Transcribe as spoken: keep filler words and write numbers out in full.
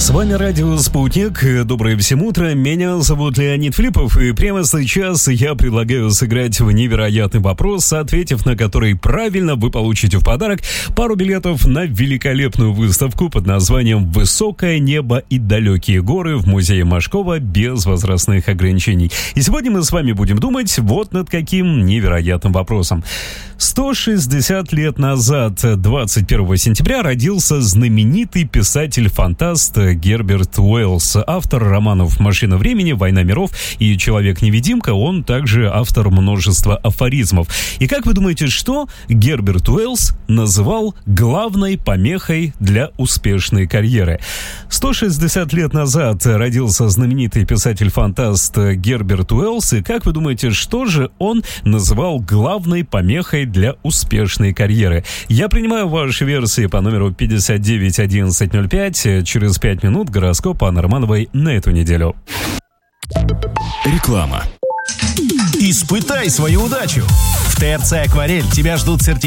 С вами радио «Спутник». Доброе всем утро. Меня зовут Леонид Филиппов. И прямо сейчас я предлагаю сыграть в невероятный вопрос, ответив на который правильно, вы получите в подарок пару билетов на великолепную выставку под названием «Высокое небо и далекие горы» в музее Машкова без возрастных ограничений. И сегодня мы с вами будем думать вот над каким невероятным вопросом. сто шестьдесят лет назад, двадцать первого сентября, родился знаменитый писатель-фантаст Герберт Уэллс, автор романов «Машина времени», «Война миров» и «Человек-невидимка». Он также автор множества афоризмов. И как вы думаете, что Герберт Уэллс называл главной помехой для успешной карьеры? сто шестьдесят лет назад родился знаменитый писатель-фантаст Герберт Уэллс. И как вы думаете, что же он называл главной помехой для успешной карьеры? Я принимаю ваши версии по номеру пятьдесят девять одиннадцать ноль пять. Через пять минут гороскоп Анны Романовой на эту неделю. Реклама. Испытай свою удачу. В ТРЦ «Акварель» тебя ждут сертификаты